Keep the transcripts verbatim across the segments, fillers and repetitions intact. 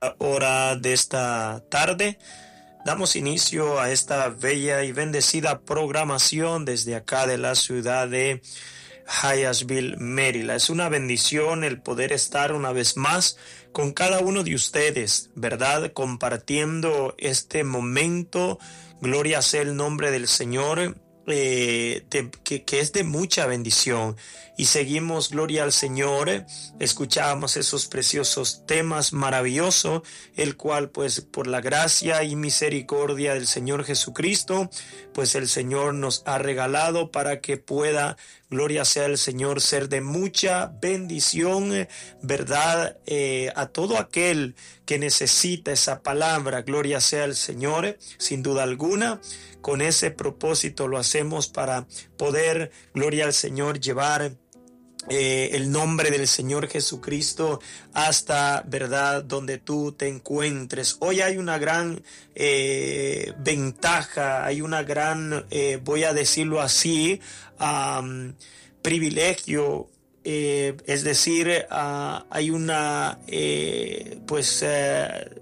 hora de esta tarde. Damos inicio a esta bella y bendecida programación desde acá de la ciudad de Hyattsville, Maryland. Es una bendición el poder estar una vez más con cada uno de ustedes, ¿verdad? Compartiendo este momento. Gloria sea el nombre del Señor, eh, de, que, que es de mucha bendición. Y seguimos, gloria al Señor, escuchamos esos preciosos temas maravillosos, el cual pues por la gracia y misericordia del Señor Jesucristo, pues el Señor nos ha regalado para que pueda, gloria sea el Señor, ser de mucha bendición, verdad, eh, a todo aquel que necesita esa palabra. Gloria sea el Señor, sin duda alguna. Con ese propósito lo hacemos para poder, gloria al Señor, llevar Eh, el nombre del Señor Jesucristo hasta, verdad, donde tú te encuentres. Hoy hay una gran eh, ventaja, hay una gran, eh, voy a decirlo así, um, privilegio, eh, es decir, uh, hay una, eh, pues, eh,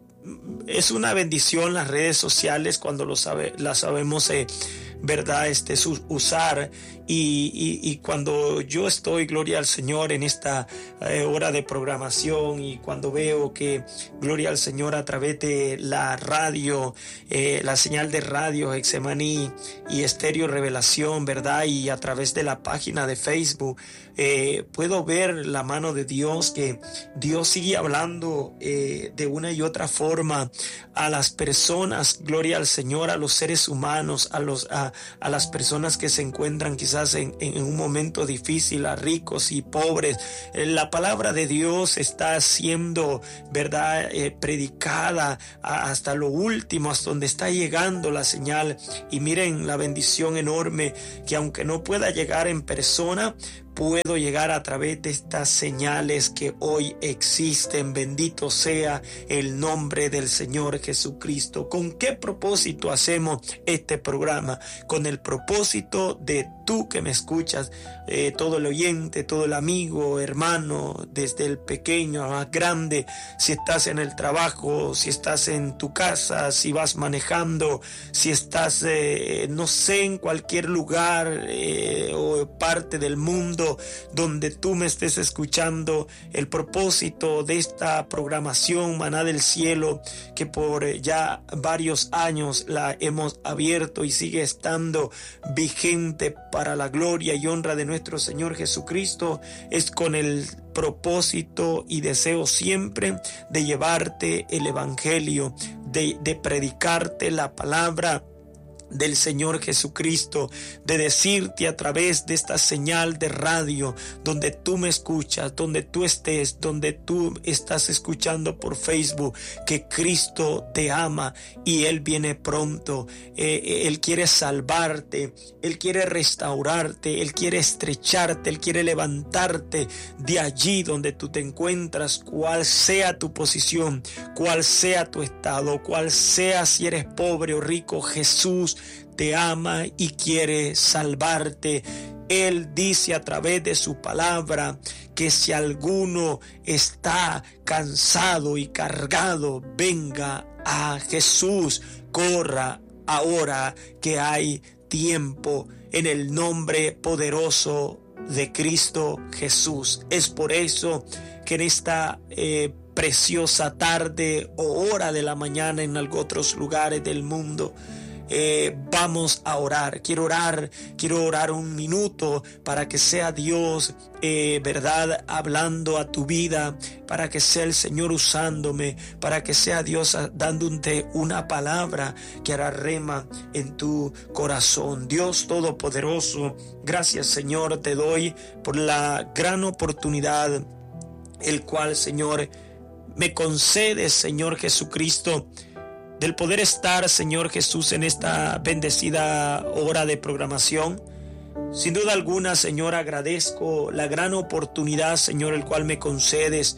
es una bendición las redes sociales cuando lo sabe, las sabemos eh, verdad, este, usar. Y, y, y cuando yo estoy, gloria al Señor, en esta eh, hora de programación, y cuando veo que, gloria al Señor, a través de la radio, eh, la señal de radio Hexemaní y Estéreo Revelación, ¿verdad? Y a través de la página de Facebook, eh, puedo ver la mano de Dios, que Dios sigue hablando eh, de una y otra forma a las personas, gloria al Señor, a los seres humanos, a, los, a, a las personas que se encuentran quizás En, en un momento difícil, a ricos y pobres. La palabra de Dios está siendo, verdad, eh, predicada hasta lo último, hasta donde está llegando la señal. Y miren la bendición enorme, que aunque no pueda llegar en persona, puedo llegar a través de estas señales que hoy existen. Bendito sea el nombre del Señor Jesucristo. ¿Con qué propósito hacemos este programa? Con el propósito de tú que me escuchas, eh, todo el oyente, todo el amigo, hermano, desde el pequeño al más grande, si estás en el trabajo, si estás en tu casa, si vas manejando, si estás, eh, no sé, en cualquier lugar eh, o parte del mundo donde tú me estés escuchando. El propósito de esta programación Maná del Cielo, que por ya varios años la hemos abierto y sigue estando vigente para la gloria y honra de nuestro Señor Jesucristo, es con el propósito y deseo siempre de llevarte el evangelio, de, de predicarte la palabra del Señor Jesucristo, de decirte a través de esta señal de radio, donde tú me escuchas, donde tú estés, donde tú estás escuchando por Facebook, que Cristo te ama y Él viene pronto. Eh, Él quiere salvarte, Él quiere restaurarte, Él quiere estrecharte, Él quiere levantarte de allí donde tú te encuentras, cual sea tu posición, cual sea tu estado, cual sea si eres pobre o rico. Jesús te ama y quiere salvarte. Él dice a través de su palabra que si alguno está cansado y cargado, venga a Jesús. Corra ahora que hay tiempo, en el nombre poderoso de Cristo Jesús. Es por eso que en esta eh, preciosa tarde o hora de la mañana en algunos otros lugares del mundo, Eh, vamos a orar. Quiero orar, quiero orar un minuto para que sea Dios, eh, verdad, hablando a tu vida, para que sea el Señor usándome, para que sea Dios dándote una palabra que hará rema en tu corazón. Dios Todopoderoso, gracias, Señor, te doy por la gran oportunidad, el cual, Señor, me concedes, Señor Jesucristo, del poder estar, Señor Jesús, en esta bendecida hora de programación. Sin duda alguna, Señor, agradezco la gran oportunidad, Señor, el cual me concedes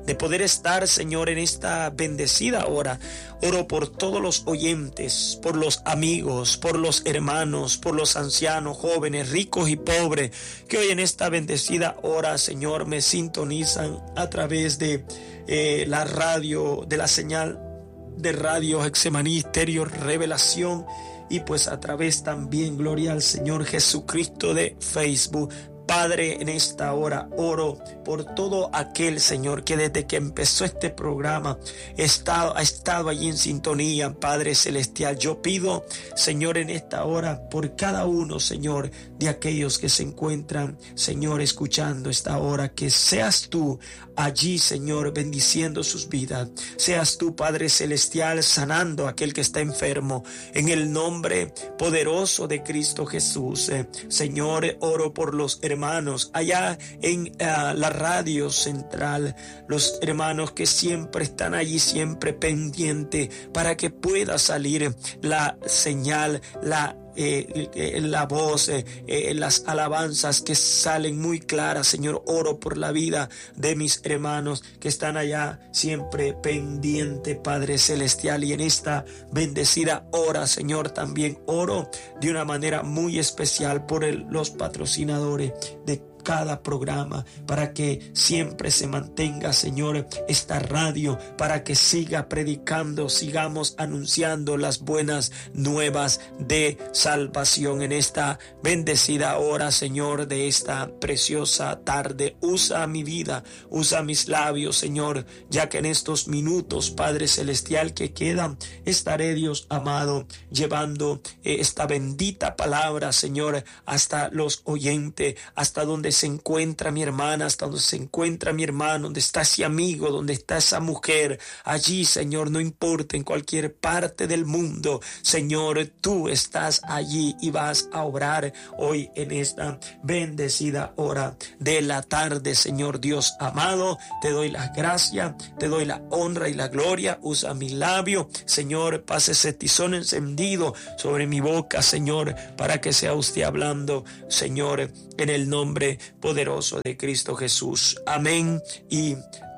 de poder estar, Señor, en esta bendecida hora. Oro por todos los oyentes, por los amigos, por los hermanos, por los ancianos, jóvenes, ricos y pobres, que hoy en esta bendecida hora, Señor, me sintonizan a través de eh, la radio, de la señal de radio Getsemaní Estéreo Revelación, y pues a través también, gloria al Señor Jesucristo, de Facebook. Padre, en esta hora oro por todo aquel, Señor, que desde que empezó este programa ha estado, ha estado allí en sintonía, Padre Celestial. Yo pido, Señor, en esta hora por cada uno, Señor, de aquellos que se encuentran, Señor, escuchando esta hora, que seas tú allí, Señor, bendiciendo sus vidas. Seas tú, Padre Celestial, sanando a aquel que está enfermo, en el nombre poderoso de Cristo Jesús. Eh, Señor, oro por los hermanos hermanos allá en uh, la radio central, los hermanos que siempre están allí, siempre pendiente para que pueda salir la señal, la Eh, eh, la voz, eh, eh, las alabanzas que salen muy claras. Señor, oro por la vida de mis hermanos que están allá siempre pendiente, Padre Celestial, y en esta bendecida hora, Señor, también oro de una manera muy especial por el, los patrocinadores de cada programa, para que siempre se mantenga, Señor, esta radio, para que siga predicando, sigamos anunciando las buenas nuevas de salvación en esta bendecida hora, Señor, de esta preciosa tarde. Usa mi vida, usa mis labios, Señor, ya que en estos minutos, Padre Celestial, que quedan, estaré, Dios amado, llevando esta bendita palabra, Señor, hasta los oyentes, hasta donde se encuentra mi hermana, hasta donde se encuentra mi hermano, donde está ese amigo, donde está esa mujer. Allí, Señor, no importa, en cualquier parte del mundo, Señor, tú estás allí y vas a obrar hoy en esta bendecida hora de la tarde. Señor Dios amado, te doy las gracias, te doy la honra y la gloria. Usa mi labio, Señor, pase ese tizón encendido sobre mi boca, Señor, para que sea usted hablando, Señor, en el nombre poderoso de Cristo Jesús. Amén y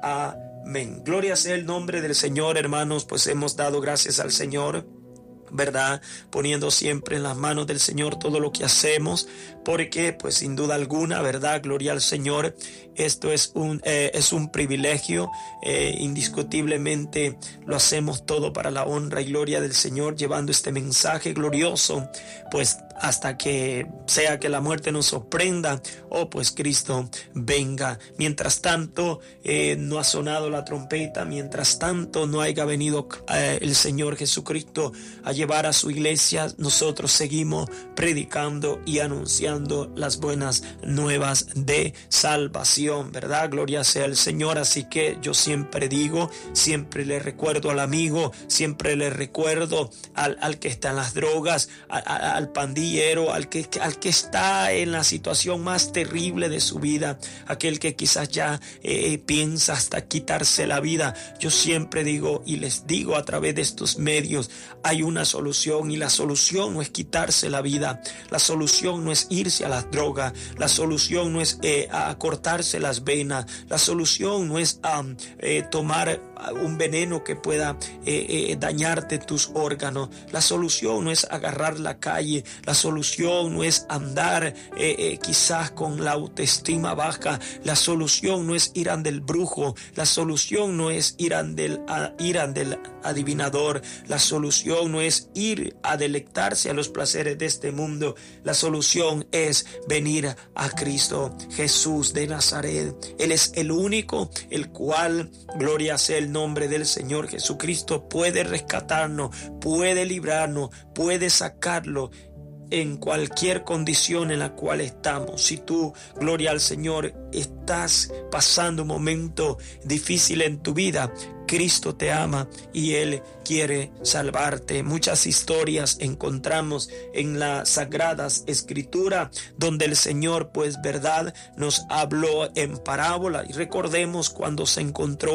amén. Gloria sea el nombre del Señor, hermanos. Pues hemos dado gracias al Señor, ¿verdad? Poniendo siempre en las manos del Señor todo lo que hacemos, porque pues sin duda alguna, ¿verdad? Gloria al Señor. Esto es un, eh, es un privilegio, eh, indiscutiblemente lo hacemos todo para la honra y gloria del Señor, llevando este mensaje glorioso, pues hasta que sea que la muerte nos sorprenda o pues Cristo venga. Mientras tanto eh, no ha sonado la trompeta, mientras tanto no haya venido eh, el Señor Jesucristo a llevar a su iglesia, nosotros seguimos predicando y anunciando las buenas nuevas de salvación, ¿verdad? Gloria sea el Señor. Así que yo siempre digo, siempre le recuerdo al amigo, siempre le recuerdo al, al que está en las drogas, a, a, al pandillo, al que, al que está en la situación más terrible de su vida, aquel que quizás ya eh, piensa hasta quitarse la vida. Yo siempre digo y les digo a través de estos medios, hay una solución, y la solución no es quitarse la vida, la solución no es irse a las drogas, la solución no es eh, a cortarse las venas, la solución no es um, eh, tomar un veneno que pueda eh, eh, dañarte tus órganos, la solución no es agarrar la calle, la solución no es andar eh, eh, quizás con la autoestima baja, la solución no es ir ante el brujo, la solución no es ir ante el, a, ir ante el adivinador, la solución no es ir a delectarse a los placeres de este mundo, la solución es venir a Cristo Jesús de Nazaret. Él es el único, el cual, gloria sea el nombre del Señor Jesucristo, puede rescatarnos, puede librarnos, puede sacarlo en cualquier condición en la cual estamos. Si tú, gloria al Señor, estás pasando un momento difícil en tu vida, Cristo te ama y Él quiere salvarte. Muchas historias encontramos en las Sagradas Escrituras donde el Señor, pues verdad, nos habló en parábola. Y recordemos cuando se encontró un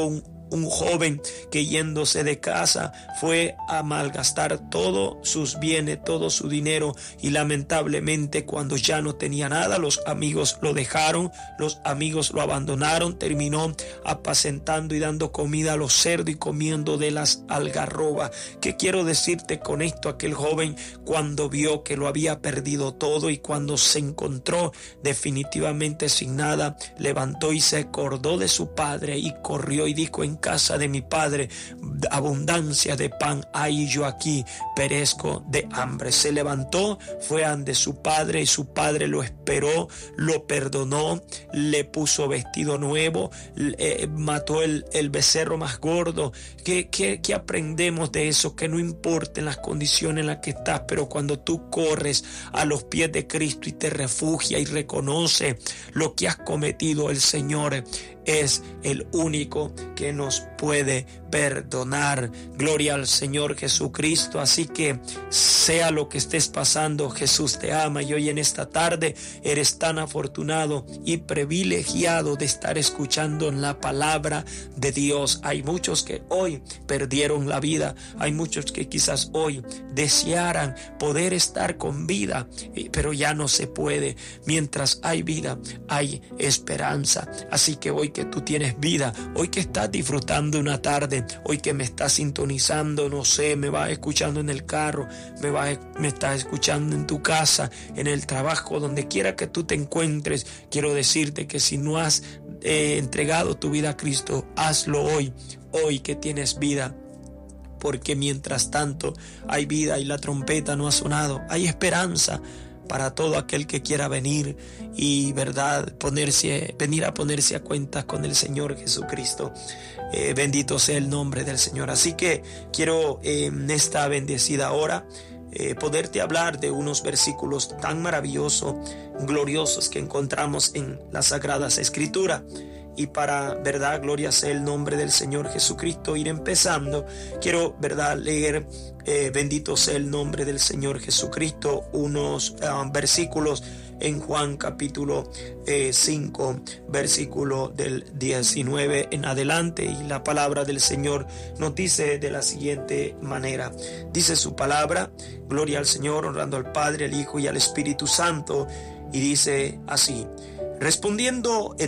un joven que yéndose de casa fue a malgastar todos sus bienes, todo su dinero, y lamentablemente cuando ya no tenía nada, los amigos lo dejaron, los amigos lo abandonaron, terminó apacentando y dando comida a los cerdos y comiendo de las algarrobas. ¿Qué quiero decirte con esto? Aquel joven, cuando vio que lo había perdido todo y cuando se encontró definitivamente sin nada, levantó y se acordó de su padre y corrió y dijo: en casa de mi padre abundancia de pan hay, y yo aquí perezco de hambre. Se levantó, fue ante su padre y su padre lo esperó, lo perdonó, le puso vestido nuevo, eh, mató el, el becerro más gordo. ¿Qué, qué, qué aprendemos de eso? Que no importen las condiciones en las que estás, pero cuando tú corres a los pies de Cristo y te refugia y reconoce lo que has cometido, el Señor es el único que nos puede perdonar. Gloria al Señor Jesucristo. Así que sea lo que estés pasando, Jesús te ama, y hoy en esta tarde eres tan afortunado y privilegiado de estar escuchando la palabra de Dios. Hay muchos que hoy perdieron la vida, hay muchos que quizás hoy desearan poder estar con vida, pero ya no se puede. Mientras hay vida, hay esperanza. Así que hoy que tú tienes vida, hoy que estás disfrutando una tarde, hoy que me estás sintonizando, no sé, me vas escuchando en el carro, me vas, me estás escuchando en tu casa, en el trabajo, donde quiera que tú te encuentres, quiero decirte que si no has eh, entregado tu vida a Cristo, hazlo hoy, hoy que tienes vida. Porque mientras tanto hay vida y la trompeta no ha sonado, hay esperanza para todo aquel que quiera venir y, verdad, ponerse, venir a ponerse a cuentas con el Señor Jesucristo. Eh, bendito sea el nombre del Señor. Así que quiero eh, en esta bendecida hora eh, poderte hablar de unos versículos tan maravillosos, gloriosos que encontramos en las Sagradas Escrituras. Y para, verdad, gloria sea el nombre del Señor Jesucristo, ir empezando, quiero, verdad, leer, eh, bendito sea el nombre del Señor Jesucristo, unos uh, versículos en Juan capítulo eh, cinco, versículo del diecinueve en adelante. Y la palabra del Señor nos dice de la siguiente manera. Dice su palabra, gloria al Señor, honrando al Padre, al Hijo y al Espíritu Santo. Y dice así: respondiendo